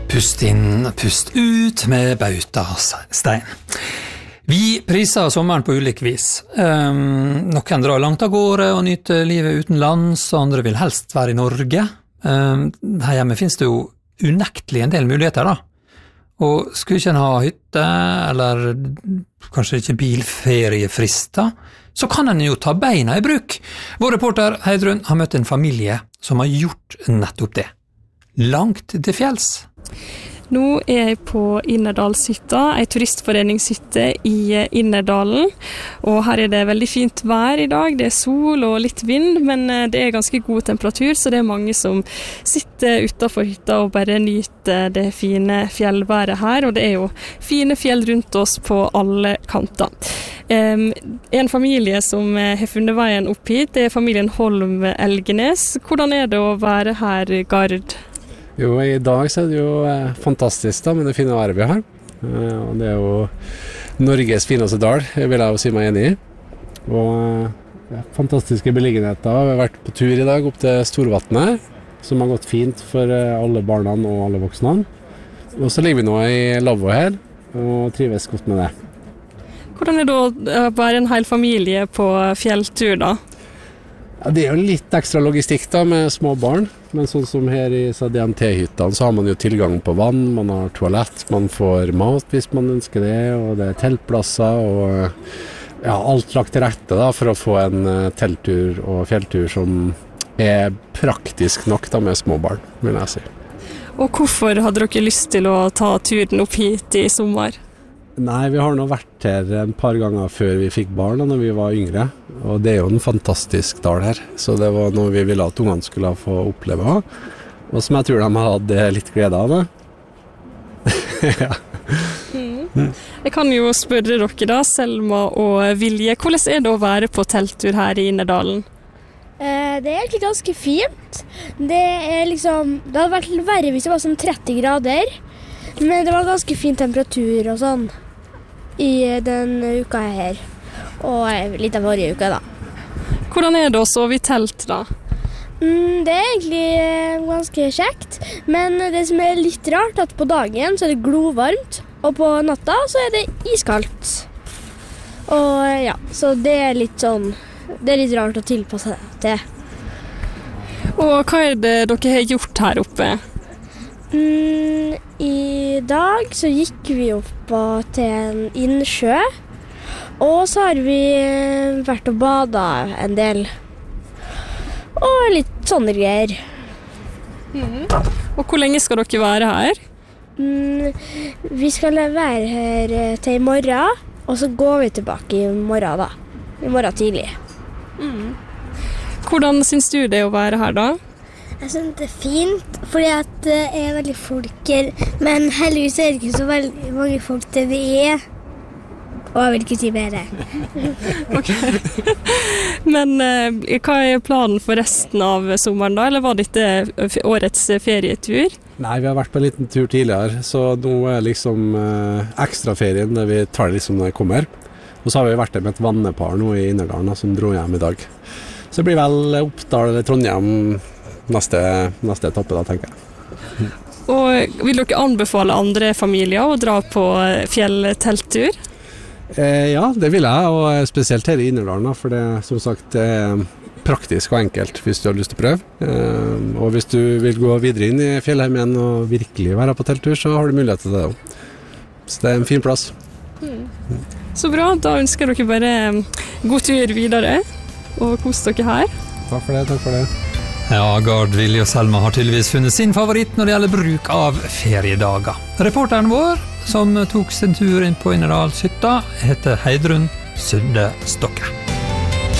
Pust inn, pust ut med bautastein. Vi priser sommeren på ulik vis. Noen drar langt av gårde og nyter livet utenlands, og andre vil helst være i Norge. Her hjemme finnes det jo unektelig en del muligheter da. Og skulle ikke en ha hytte, eller kanskje ikke bilferiefrister, så kan en jo ta beina i bruk. Vår reporter Heidrun har møtt en familie som har gjort nettopp det. Langt til fjells. Nå er jeg på Innerdalshytta, en turistforeningshytte i Innerdalen. Og her er det veldig fint vær i dag. Det er sol og litt vind, men det er ganske god temperatur, så det er mange som sitter utenfor hytta og bare nyter det fine fjellværet her. Og det er jo fine fjell rundt oss på alle kanter. En familie som har funnet veien opp hit, det er familien Holm Elgenes. Hvordan er det å være her, Gard? Jo, i dag så er det jo fantastisk da, med det fine været vi har. Og det er jo Norges fineste dal, vil jeg jo si meg enig i. Og fantastiske beliggenheter. Vi har vært på tur i dag opp til Storvatnet, som har gått fint for alle barna og alle voksne. Og så ligger vi nå i lavvo her, og trives godt med det. Hvordan er det å være en hel familie på fjelltur da? Ja, det er jo litt ekstra logistikk da, med små barn. Men sånn som her i DNT-hyttene så har man jo tilgang på vann, man har toalett, man får mat hvis man ønsker det, og det er teltplasser, og ja, alt lagt til rette da, for å få en telttur og fjelltur som er praktisk nok da, med små barn, vil jeg si. Og hvorfor hadde dere lyst til å ta turen opp hit i sommer? Nei, vi har nå vært her en par ganger før vi fikk barn da når vi var yngre, og det er jo en fantastisk dal her, så det var noe vi ville at ungene skulle få oppleve, og som jeg tror de hadde litt glede av det. Ja. Jeg kan jo spørre dere da, Selma og Vilje, hvordan er det å være på telttur her i Innerdalen? Det er egentlig ganske fint. Det hadde vært verre hvis det var sånn 30 grader, men det var ganske fin temperatur og sånn i den uka her, og litt av forrige uke da. Hvordan er det å sove i telt da? Det er egentlig ganske kjekt, men det som er litt rart at på dagen så er det glovarmt, og på natta så er det iskaldt. Og ja, så det er litt sånn, det er litt rart å tilpasse det til. Og hva er det dere har gjort her oppe? I dag så gikk vi opp til en innsjø, og så har vi vært og badet en del, og litt sånne greier. Og hvor lenge skal dere være her? Vi skal være her til i morgen, og så går vi tilbake i morgen da, i morgen tidlig. Hvordan synes du det å være her da? Jeg synes det er fint, fordi at det er veldig folk her, men heldigvis er det ikke så veldig mange folk det vi er. Og jeg vil ikke si mer. Okay. Men hva er planen for resten av sommeren da, eller var dette årets ferietur? Nei, vi har vært på en liten tur tidligere, så nå er liksom ekstraferien der vi tar det liksom når jeg kommer. Og så har vi vært der med et vannepar nå i Innerdalen som dro hjem i dag. Så det blir vel Oppdal eller Trondheim neste etappe da, tenker jeg. Og vil dere anbefale andre familier å dra på fjelltelttur? Ja, det vil jeg, og spesielt her i Innerdalen, for det som sagt er praktisk og enkelt hvis du har lyst til å prøve. Og hvis du vil gå videre inn i fjellheimen og virkelig være på telttur, så har du mulighet til det også. Så det er en fin plass. Så bra, da ønsker dere bare god tur videre, og kos dere her. Takk for det. Ja, Gard, Vilje og Selma har tydeligvis funnet sin favoritt når det gjelder bruk av feriedager. Reporteren vår, som tok sin tur inn på Innerdalshytta, heter Heidrun Sunde Stokke.